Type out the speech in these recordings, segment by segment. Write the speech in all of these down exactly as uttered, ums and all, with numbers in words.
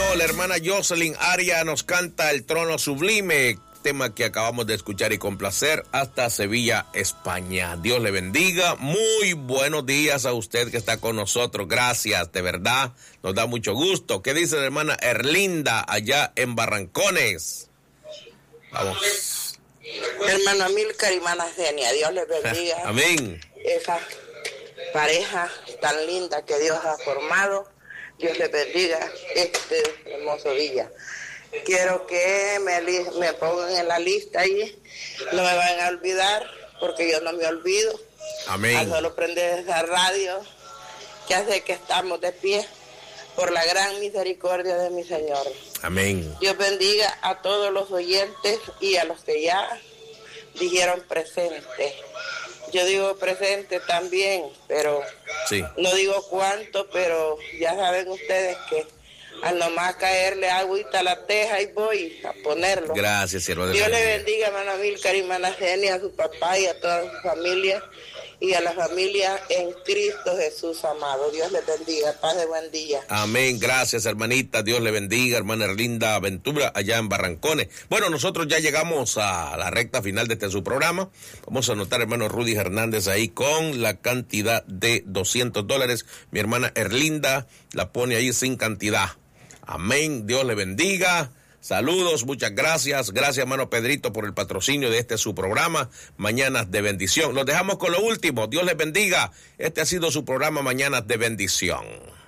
la hermana Jocelyn Aria nos canta El Trono Sublime, tema que acabamos de escuchar y complacer hasta Sevilla, España. Dios le bendiga. Muy buenos días a usted que está con nosotros. Gracias, de verdad, nos da mucho gusto. ¿Qué dice la hermana Erlinda allá en Barrancones? Vamos. Hermano Amílcar y hermana Zenia, Dios les bendiga. Amén. Esa pareja tan linda que Dios ha formado, Dios les bendiga este hermoso día. Quiero que me, me pongan en la lista ahí, no me van a olvidar, porque yo no me olvido. Amén. A solo prender esa radio, que hace que estamos de pie, por la gran misericordia de mi Señor. Amén. Dios bendiga a todos los oyentes y a los que ya dijeron presente. Yo digo presente también, pero sí. No digo cuánto, pero ya saben ustedes que al nomás caerle agüita a la teja y voy a ponerlo. Gracias, siervo de Dios Dios. le bendiga a hermana Amílcar y hermana Zenia, a su papá y a toda su familia y a la familia en Cristo Jesús amado. Dios les bendiga, paz de buen día. Amén, gracias hermanita, Dios le bendiga, hermana Erlinda Ventura allá en Barrancones. Bueno, nosotros ya llegamos a la recta final de este su programa. Vamos a anotar, hermano Rudy Hernández ahí con la cantidad de doscientos dólares. Mi hermana Erlinda la pone ahí sin cantidad. Amén, Dios le bendiga. Saludos, muchas gracias. Gracias, hermano Pedrito, por el patrocinio de este su programa, Mañanas de Bendición. Los dejamos con lo último. Dios les bendiga. Este ha sido su programa, Mañanas de Bendición.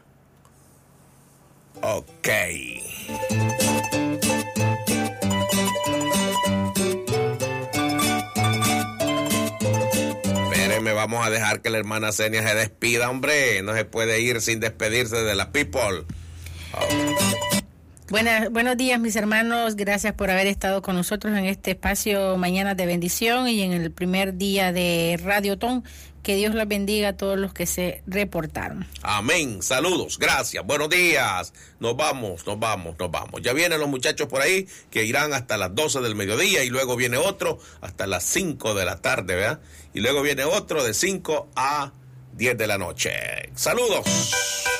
Ok. Espérenme, vamos a dejar que la hermana Zenia se despida, hombre. No se puede ir sin despedirse de la people. Okay. Buenas, buenos días, mis hermanos. Gracias por haber estado con nosotros en este espacio Mañanas de Bendición y en el primer día de Radiotón. Que Dios los bendiga a todos los que se reportaron. Amén. Saludos. Gracias. Buenos días. Nos vamos, nos vamos, nos vamos. Ya vienen los muchachos por ahí que irán hasta las doce del mediodía y luego viene otro hasta las cinco de la tarde, ¿verdad? Y luego viene otro de cinco a diez de la noche. Saludos.